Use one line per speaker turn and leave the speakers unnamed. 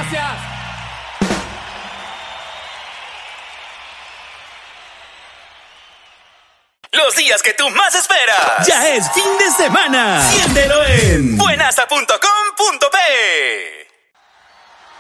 Gracias.
Los días que tú más esperas.
Ya es fin de semana. Siéntelo en
Buenasa.com.p.